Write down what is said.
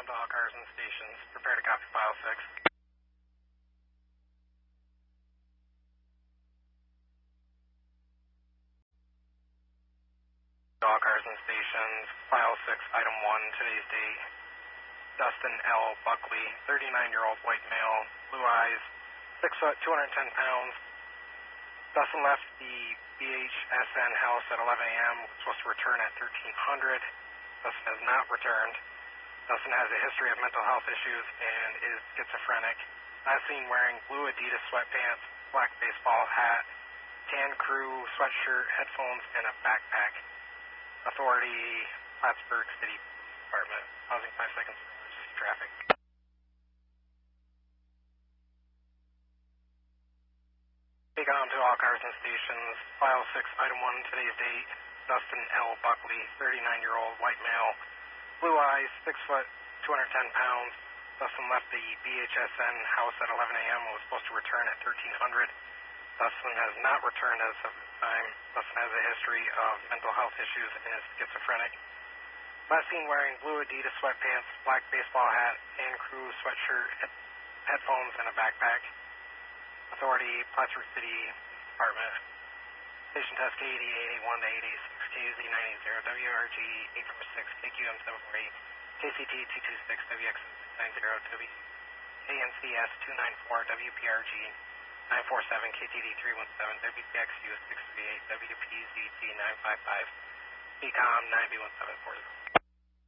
BCOM to all cars and stations. Prepare to copy file 6. All cars and stations. File 6, item 1, today's date. Dustin L. Buckley, 39-year-old white male, blue eyes, 6 foot, 210 pounds. Dustin left the BHSN house at 11 a.m. Was supposed to return at 1300. Dustin has not returned. Dustin has a history of mental health issues and is schizophrenic. Last seen wearing blue Adidas sweatpants, black baseball hat, tan crew sweatshirt, headphones, and a backpack. Authority, Plattsburgh City Department. Pausing 5 seconds for emergency traffic. BCOM to all cars and stations. File 6, item 1, today's date. Dustin L. Buckley, 39-year-old white male, blue eyes, 6 foot, 210 pounds. Dustin left the BHSN house at 11 a.m. and was supposed to return at 1300. Dustin has not returned as of this time. Dustin has a history of mental health issues and is schizophrenic. Last seen wearing blue Adidas sweatpants, black baseball hat, tan crew sweatshirt, headphones, and a backpack. Authority, Plattsburgh City Department. Station test K8881 to 886, KZ980, WRG 846, KQM 748, KCT 226, WX 690, KNCS 294, WPRG 947, KTD 317, WPXU 638, WPZT 955, BCOM 9B1740.